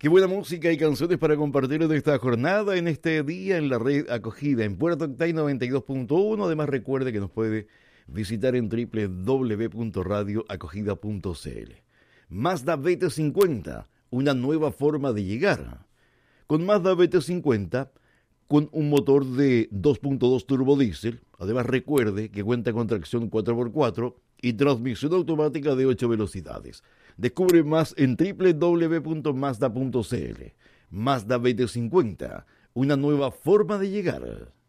Qué buena música y canciones para compartir de esta jornada en este día en la red acogida en Puerto Octay 92.1. Además recuerde que nos puede visitar en www.radioacogida.cl. Mazda BT50, una nueva forma de llegar. Con Mazda BT50, con un motor de 2.2 turbodiesel, además recuerde que cuenta con tracción 4x4 y transmisión automática de 8 velocidades. Descubre más en www.mazda.cl. Mazda BT50, una nueva forma de llegar.